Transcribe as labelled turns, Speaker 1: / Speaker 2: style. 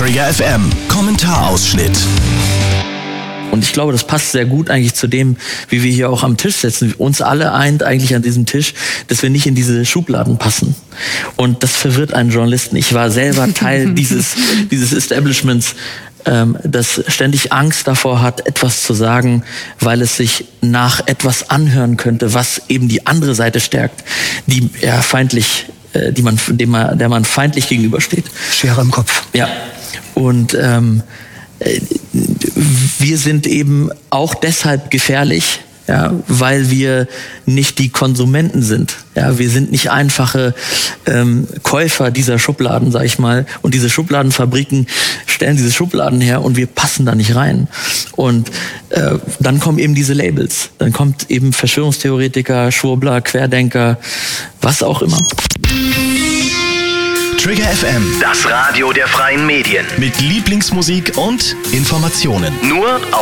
Speaker 1: Trigger FM Kommentarausschnitt.
Speaker 2: Und ich glaube, das passt sehr gut eigentlich zu dem, wie wir hier auch am Tisch sitzen. Uns alle eint eigentlich an diesem Tisch, dass wir nicht in diese Schubladen passen. Und das verwirrt einen Journalisten. Ich war selber Teil dieses Establishments, das ständig Angst davor hat, etwas zu sagen, weil es sich nach etwas anhören könnte, was eben die andere Seite stärkt, die ja feindlich, der man feindlich gegenübersteht.
Speaker 3: Schere im Kopf.
Speaker 2: Ja. Und wir sind eben auch deshalb gefährlich, ja, weil wir nicht die Konsumenten sind. Ja, wir sind nicht einfache Käufer dieser Schubladen, sag ich mal. Und diese Schubladenfabriken stellen diese Schubladen her und wir passen da nicht rein. Und dann kommen eben diese Labels. Dann kommt eben Verschwörungstheoretiker, Schwurbler, Querdenker, was auch immer.
Speaker 1: Trigger FM,
Speaker 4: Das Radio der freien Medien.
Speaker 1: mit Lieblingsmusik und Informationen.
Speaker 4: Nur auf